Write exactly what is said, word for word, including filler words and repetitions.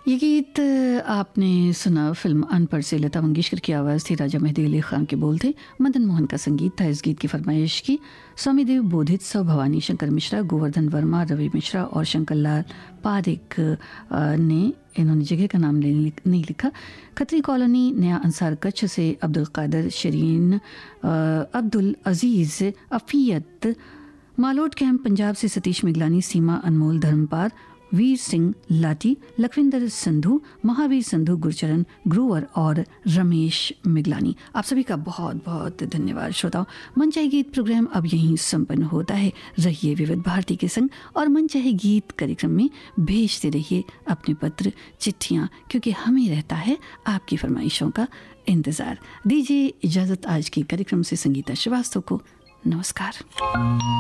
ये गीत आपने सुना फिल्म अनपढ़ से। लता मंगेशकर की आवाज़ थी, राजा मेहदी अली खान के बोल थे, मदन मोहन का संगीत था। इस गीत की फरमाइश की स्वामी देव बोधित, सौ भवानी शंकर मिश्रा, गोवर्धन वर्मा, रवि मिश्रा और शंकर लाल पारिक ने। इन्होंने जगह का नाम नहीं लिखा। खत्री कॉलोनी, नया अंसार कच्छ से अब्दुल कादर, शरीन, अब्दुल अजीज़, अफियत, मालोट कैंप पंजाब से सतीश मिगलानी, सीमा अनमोल, धर्मपाल, वीर सिंह लाटी, लखविंदर संधू, महावीर संधू, गुरचरण ग्रोवर और रमेश मिगलानी। आप सभी का बहुत बहुत धन्यवाद। श्रोताओं, मन चाहे गीत प्रोग्राम अब यहीं संपन्न होता है। रहिए विविध भारती के संग और मन चाहे गीत कार्यक्रम में भेजते रहिए अपने पत्र, चिट्ठियाँ, क्योंकि हमें रहता है आपकी फरमाइशों का इंतज़ार। दीजिए इजाज़त आज के कार्यक्रम से संगीता श्रीवास्तव को। नमस्कार।